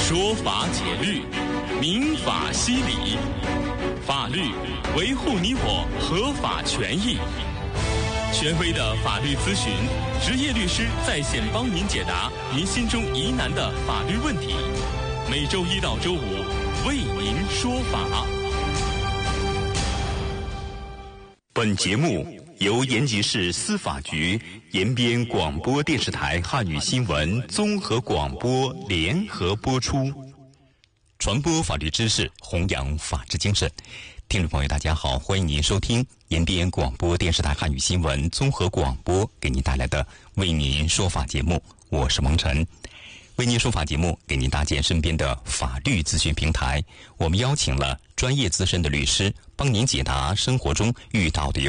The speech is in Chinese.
说法解律，民法析理，法律维护你我合法权益。权威的法律咨询，职业律师在线帮您解答您心中疑难的法律问题。每周一到周五为您说法。本节目由延吉市司法局延边广播电视台汉语新闻综合广播联合播出，传播法律知识，弘扬法治精神。听众朋友大家好，欢迎您收听延边广播电视台汉语新闻综合广播给您带来的为您说法节目，我是蒙尘。为您说法节目给您搭建身边的法律咨询平台，我们邀请了专业资深的律师帮您解答生活中遇到的